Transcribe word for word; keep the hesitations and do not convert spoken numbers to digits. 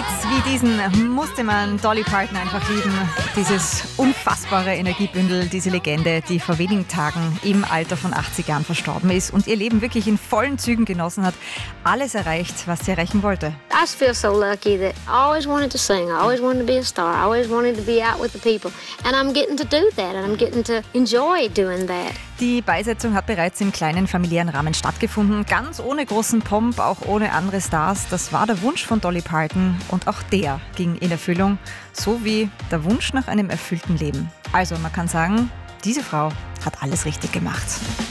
Hits wie diesen musste man Dolly Parton einfach lieben. Dieses unfassbare Energiebündel, diese Legende, die vor wenigen Tagen im Alter von achtzig Jahren verstorben ist und ihr Leben wirklich in vollen Zügen genossen hat. Alles erreicht, was sie erreichen wollte. I just feel so lucky that I always wanted to sing. I always wanted to be a star. I always wanted to be out with the people. And I'm getting to do that and I'm getting to enjoy doing that. Die Beisetzung hat bereits im kleinen familiären Rahmen stattgefunden, ganz ohne großen Pomp, auch ohne andere Stars. Das war der Wunsch von Dolly Parton und auch der ging in Erfüllung, so wie der Wunsch nach einem erfüllten Leben. Also man kann sagen, diese Frau hat alles richtig gemacht.